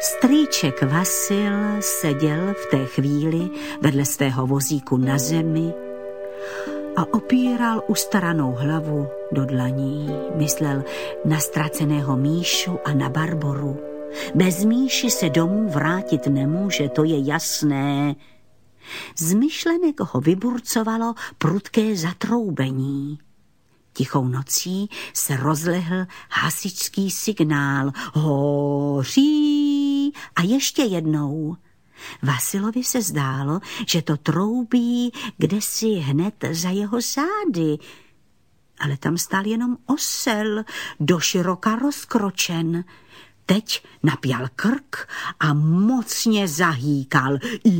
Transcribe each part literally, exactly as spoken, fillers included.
Strýček Vasil seděl v té chvíli vedle svého vozíku na zemi a opíral ustaranou hlavu do dlaní. Myslel na ztraceného Míšu a na Barboru. Bez Míši se domů vrátit nemůže, to je jasné. Z myšlenek ho vyburcovalo prudké zatroubení. Tichou nocí se rozlehl hasičský signál. Hoří! A ještě jednou. Vasilovi se zdálo, že to troubí kdesi hned za jeho zády. Ale tam stál jenom osel, doširoka rozkročen. Teď napjal krk a mocně zahýkal.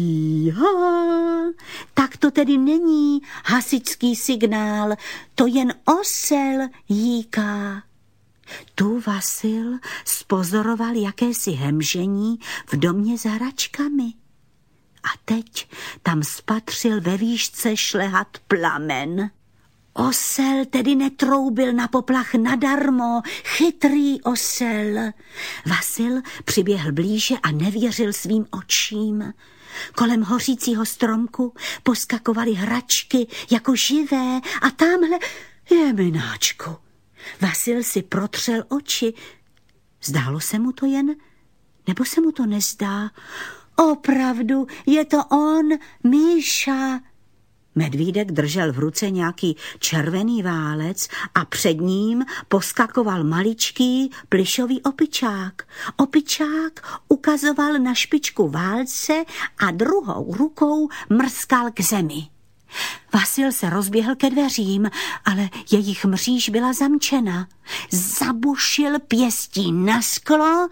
Iha, tak to tedy není hasičský signál, to jen osel hýká. Tu Vasil spozoroval jakési hemžení v domě za hračkami. A teď tam spatřil ve výšce šlehat plamen. Osel tedy netroubil na poplach nadarmo, chytrý osel. Vasil přiběhl blíže a nevěřil svým očím. Kolem hořícího stromku poskakovaly hračky jako živé a tamhle je mináčku. Vasil si protřel oči. Zdálo se mu to jen, nebo se mu to nezdá? Opravdu, je to on, Míša. Medvídek držel v ruce nějaký červený válec a před ním poskakoval maličký plyšový opičák. Opičák ukazoval na špičku válce a druhou rukou mrskal k zemi. Vasil se rozběhl ke dveřím, ale jejich mříž byla zamčena. Zabušil pěstí na sklo.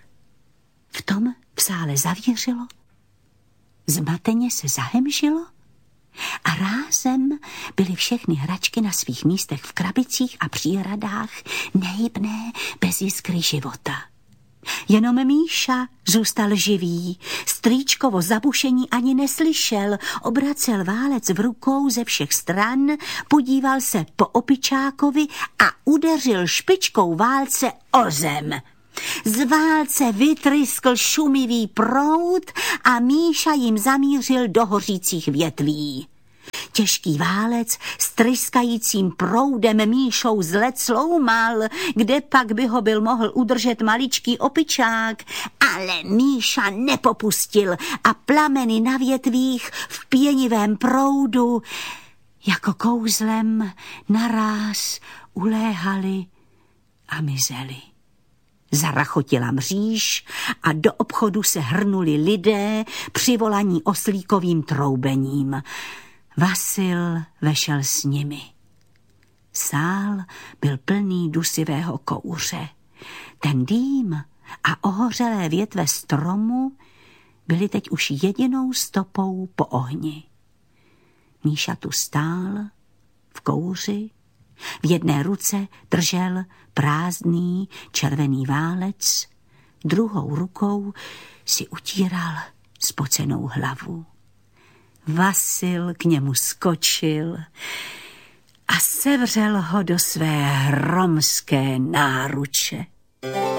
V tom v sále zavířilo. Zmateně se zahemžilo. A rázem byly všechny hračky na svých místech v krabicích a příhradách, nehybné, bez jiskry života. Jenom Míša zůstal živý, strýčkovo zabušení ani neslyšel, obracel válec v rukou ze všech stran, podíval se po opičákovi a udeřil špičkou válce o zem. Z válce vytryskl šumivý proud a Míša jim zamířil do hořících větví. Těžký válec s tryskajícím proudem Míšou z let sloumal, kde pak by ho byl mohl udržet maličký opičák, ale Míša nepopustil a plameny na větvích v pěnivém proudu jako kouzlem naráz uléhaly a mizely. Zarachotila mříž a do obchodu se hrnuli lidé přivolaní oslíkovým troubením. Vasil vešel s nimi. Sál byl plný dusivého kouře. Ten dým a ohořelé větve stromu byly teď už jedinou stopou po ohni. Míša tu stál v kouři. V jedné ruce držel prázdný červený válec, druhou rukou si utíral spocenou hlavu. Vasil k němu skočil a sevřel ho do své hromské náruče.